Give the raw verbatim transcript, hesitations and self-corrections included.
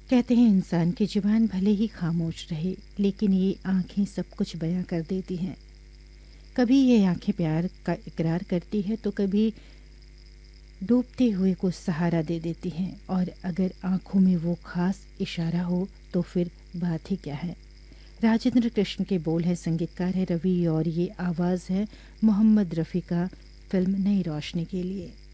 कहते हैं इंसान की जुबान भले ही खामोश रहे, लेकिन ये आँखें सब कुछ बयां कर देती हैं। कभी ये आँखें प्यार का इकरार करती है तो कभी डूबते हुए को सहारा दे देती हैं, और अगर आँखों में वो खास इशारा हो तो फिर बात ही क्या है। राजेंद्र कृष्ण के बोल हैं, संगीतकार है रवि, और ये आवाज़ है मोहम्मद रफ़ी का फिल्म नई रोशनी के लिए।